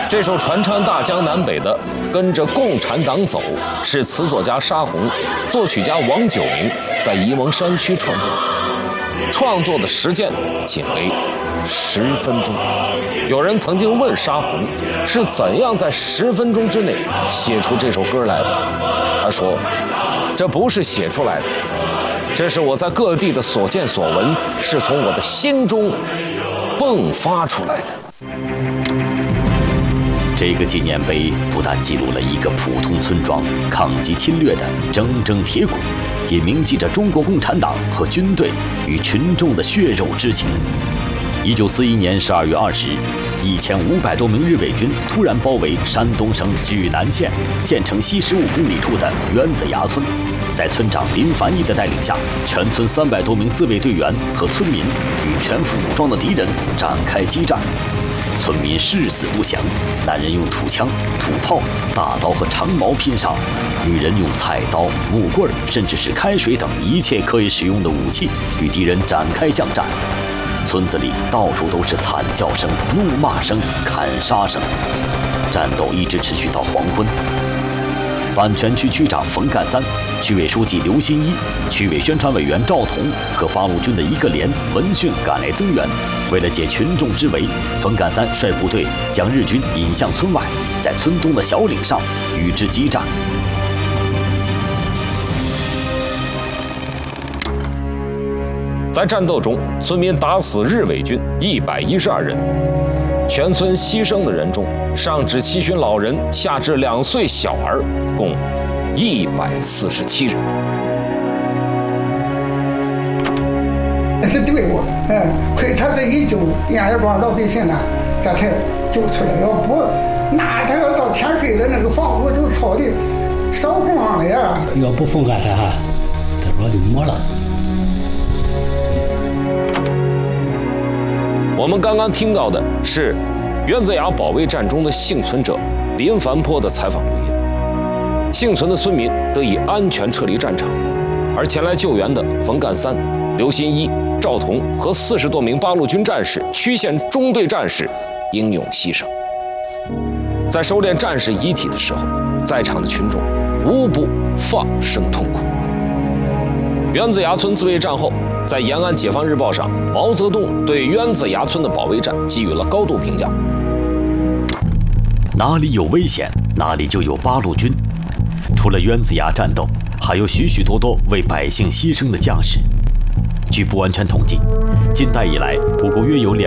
这首传唱大江南北的《跟着共产党走》是词作家沙洪、作曲家王九龄在沂蒙山区创作的，创作的时间仅为10分钟。有人曾经问沙洪是怎样在10分钟之内写出这首歌来的，他说：“这不是写出来的，这是我在各地的所见所闻，是从我的心中迸发出来的。” 这个纪念碑不但记录了一个普通村庄抗击侵略的铮铮铁骨，也铭记着中国共产党和军队与群众的血肉之情。1941年12月20日，1500多名日伪军突然包围山东省莒南县建成西15公里处的渊子崖村，在村长林凡义的带领下，全村300多名自卫队员和村民与全副武装的敌人展开激战。村民誓死不降，男人用土枪、土炮、大刀和长矛拼杀，女人用菜刀、木棍甚至是开水等一切可以使用的武器与敌人展开巷战。村子里到处都是惨叫声、怒骂声、砍杀声，战斗一直持续到黄昏。反全区区长冯干三、区委书记刘新一、区委宣传委员赵彤和八路军的1个连闻讯赶来增援。为了解群众之围，冯干三率部队将日军引向村外，在村东的小岭上与之激战。 在战斗中，村民打死日伪军112人，全村牺牲的人中，上至7旬老人，下至2岁小儿，共147人。 是队伍，亏他这一救，人家也把老百姓呢，这才救出来。要不，那他要到天黑了，那个房屋都烧的烧光了呀。 要不冯干三哈，他说就没了。 我们刚刚听到的是渊子崖保卫战中的幸存者林凡坡的采访录音。幸存的村民得以安全撤离战场，而前来救援的冯干三、刘新一、赵彤和40多名八路军战士、区县中队战士英勇牺牲。在收敛战士遗体的时候，在场的群众无不放声痛哭。渊子崖村自卫战后，在延安解放日报上，毛泽东对渊子崖村的保卫战给予了高度评价。 哪里有危险，哪里就有八路军。除了渊子崖战斗，还有许许多多为百姓牺牲的将士。据不完全统计，近代以来，我国约有2